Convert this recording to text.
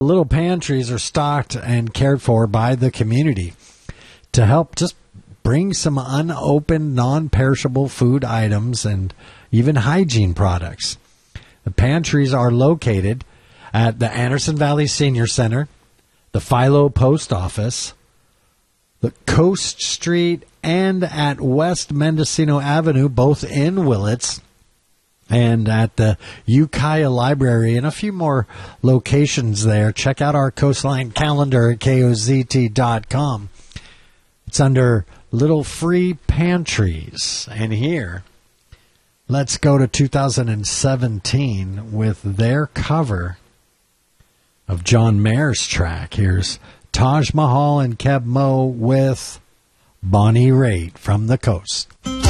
Little pantries are stocked and cared for by the community to help just bring some unopened, non-perishable food items and even hygiene products. The pantries are located at the Anderson Valley Senior Center, the Philo Post Office, the Coast Street, and at West Mendocino Avenue, both in Willits, and at the Ukiah Library, and a few more locations there. Check out our Coastline calendar at KOZT.com. It's under Little Free Pantries. And here, let's go to 2017 with their cover of John Mayer's track. Here's Taj Mahal and Keb Mo with Bonnie Raitt from the Coast.